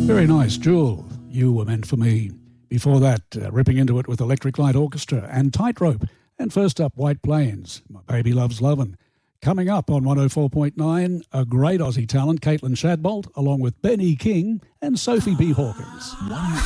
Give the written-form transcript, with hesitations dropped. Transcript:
Very nice, Jewel. You Were Meant for Me. Before that, ripping into it with Electric Light Orchestra and Tightrope. And first up, White Plains, My Baby Loves Lovin'. Coming up on 104.9, a great Aussie talent, Caitlin Shadbolt, along with Benny King and Sophie B. Hawkins.